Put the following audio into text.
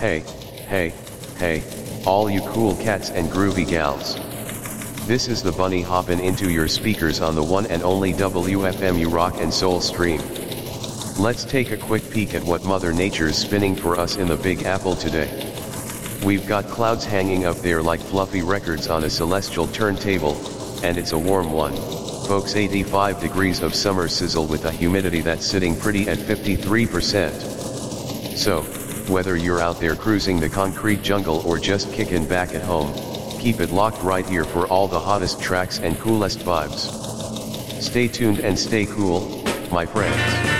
Hey, hey, hey, all you cool cats and groovy gals. This is the bunny hoppin' into your speakers on the one and only WFMU Rock and Soul stream. Let's take a quick peek at what Mother Nature's spinning for us in the Big Apple today. We've got clouds hanging up there like fluffy records on a celestial turntable, and it's a warm one, folks. 85 degrees of summer sizzle with a humidity that's sitting pretty at 53%. So, whether you're out there cruising the concrete jungle or just kicking back at home, keep it locked right here for all the hottest tracks and coolest vibes. Stay tuned and stay cool, my friends.